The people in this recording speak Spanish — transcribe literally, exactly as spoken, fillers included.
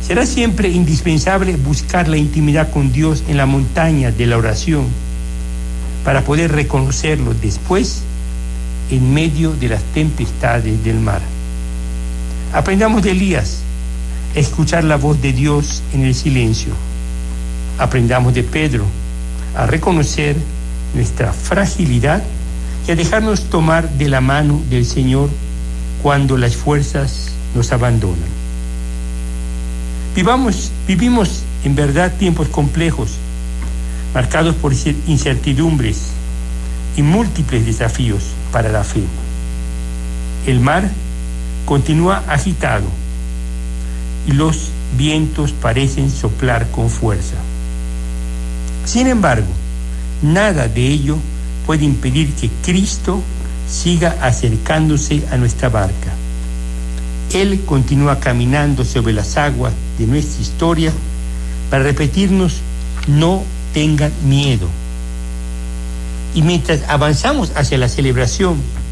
Será siempre indispensable buscar la intimidad con Dios en la montaña de la oración para poder reconocerlo después en medio de las tempestades del mar. Aprendamos de Elías a escuchar la voz de Dios en el silencio. Aprendamos de Pedro a reconocer nuestra fragilidad y a dejarnos tomar de la mano del Señor cuando las fuerzas nos abandonan. Vivamos, vivimos en verdad tiempos complejos, marcados por incertidumbres y múltiples desafíos para la fe. El mar continúa agitado y los vientos parecen soplar con fuerza. Sin embargo, nada de ello puede impedir que Cristo siga acercándose a nuestra barca. Él continúa caminando sobre las aguas de nuestra historia para repetirnos: no tengan miedo. Y mientras avanzamos hacia la celebración